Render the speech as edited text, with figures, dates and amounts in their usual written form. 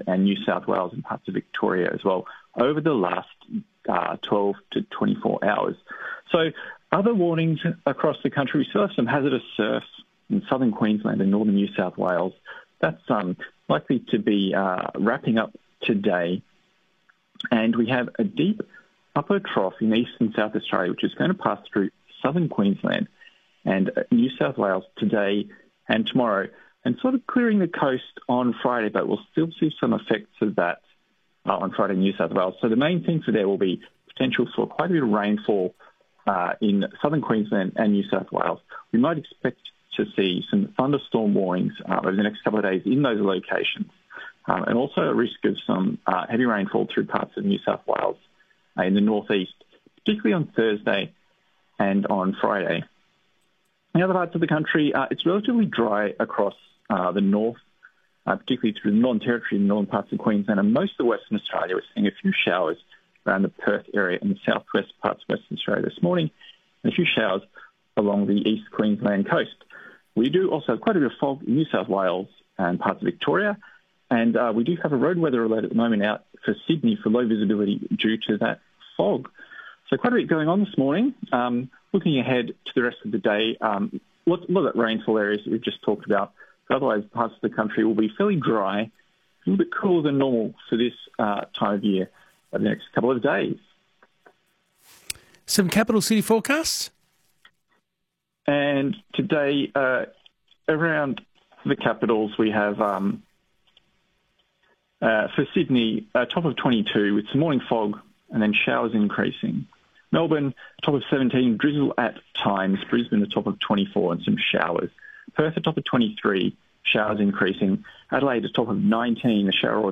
and New South Wales and parts of Victoria as well over the last 12 to 24 hours. So other warnings across the country, we still have some hazardous surf in southern Queensland and northern New South Wales. That's likely to be wrapping up today. And we have a deep upper trough in east and South Australia, which is going to pass through southern Queensland and New South Wales today and tomorrow, and sort of clearing the coast on Friday, but we'll still see some effects of that on Friday in New South Wales. So the main thing for there will be potential for quite a bit of rainfall in southern Queensland and New South Wales. We might expect to see some thunderstorm warnings over the next couple of days in those locations, and also a risk of some heavy rainfall through parts of New South Wales in the northeast, particularly on Thursday and on Friday. In other parts of the country, it's relatively dry across the north, particularly through the Northern Territory and northern parts of Queensland, and most of Western Australia. We're seeing a few showers around the Perth area and the southwest parts of Western Australia this morning, and a few showers along the East Queensland coast. We do also have quite a bit of fog in New South Wales and parts of Victoria, and we do have a road weather alert at the moment out for Sydney for low visibility due to that fog. So quite a bit going on this morning. Looking ahead to the rest of the day, look at rainfall areas that we've just talked about. But otherwise, parts of the country will be fairly dry, a little bit cooler than normal for this time of year over the next couple of days. Some capital city forecasts? And today, around the capitals, we have, for Sydney, a top of 22 with some morning fog and then showers increasing. Melbourne, top of 17, drizzle at times. Brisbane, a top of 24 and some showers. Perth, a top of 23, showers increasing. Adelaide, a top of 19, a shower or